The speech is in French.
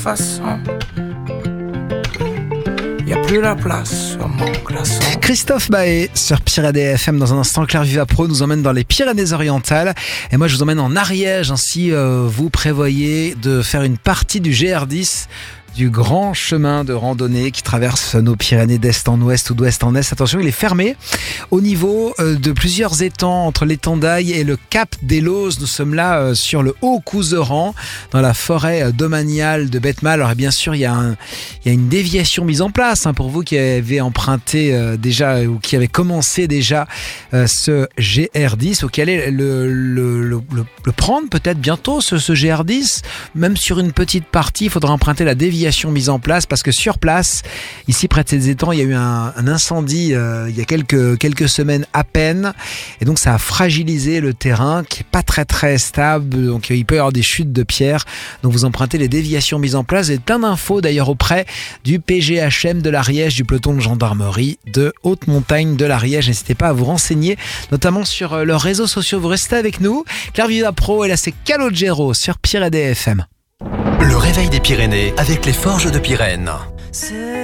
façon. Y a plus la place sur mon glaçon. Christophe Baé sur Pyrénées FM. Dans un instant, Claire Vivapro nous emmène dans les Pyrénées-Orientales. Et moi, je vous emmène en Ariège. Ainsi, vous prévoyez de faire une partie du GR10, du grand chemin de randonnée qui traverse nos Pyrénées d'est en ouest ou d'ouest en est. Attention, il est fermé au niveau de plusieurs étangs entre l'étang d'Aille et le cap des Lozes. Nous sommes là sur le Haut-Couseran, dans la forêt domaniale de Betmal. Alors bien sûr, il y a une déviation mise en place pour vous qui avez emprunté déjà ou qui avez commencé déjà ce GR10 ou qui allez le prendre peut-être bientôt ce GR10. Même sur une petite partie, il faudra emprunter la déviation mise en place parce que sur place, ici près de ces étangs, il y a eu un incendie il y a quelques semaines à peine et donc ça a fragilisé le terrain qui est pas très stable, donc il peut y avoir des chutes de pierres, donc vous empruntez les déviations mises en place. Et plein d'infos d'ailleurs auprès du PGHM de l'Ariège, du peloton de gendarmerie de haute montagne de l'Ariège. N'hésitez pas à vous renseigner notamment sur leurs réseaux sociaux. Vous restez avec nous, Claire Vivapro, et là c'est Calogero sur Pyrénées FM. Le réveil des Pyrénées avec les Forges de Pyrène.